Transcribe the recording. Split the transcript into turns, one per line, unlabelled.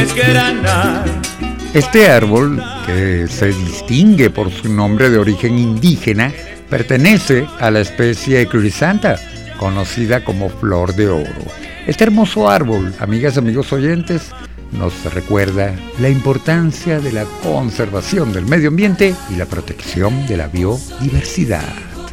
Este árbol, que se distingue por su nombre de origen indígena, pertenece a la especie Crisanta, conocida como flor de oro. Este hermoso árbol, amigas y amigos oyentes, nos recuerda la importancia de la conservación del medio ambiente y la protección de la biodiversidad.